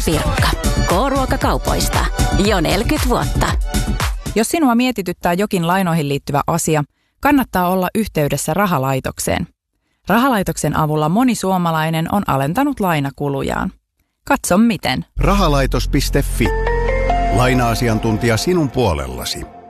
Pirkka. K-ruokakaupoista. Jo 40 vuotta. Jos sinua mietityttää jokin lainoihin liittyvä asia, kannattaa olla yhteydessä rahalaitokseen. Rahalaitoksen avulla moni suomalainen on alentanut lainakulujaan. Katso miten. Rahalaitos.fi. Laina-asiantuntija sinun puolellasi.